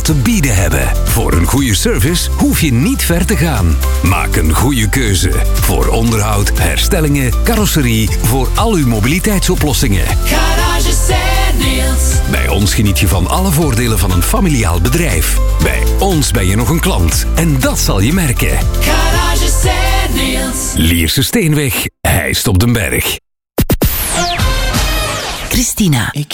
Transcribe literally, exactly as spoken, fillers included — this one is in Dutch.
te bieden hebben. Voor een goede service hoef je niet ver te gaan. Maak een goede keuze. Voor onderhoud, herstellingen, carrosserie, voor al uw mobiliteitsoplossingen. Garage Serniels. Bij ons geniet je van alle voordelen van een familiaal bedrijf. Bij ons ben je nog een klant. En dat zal je merken. Garage Serniels. Lierse Steenweg, Heist op den Berg. Christina. Ik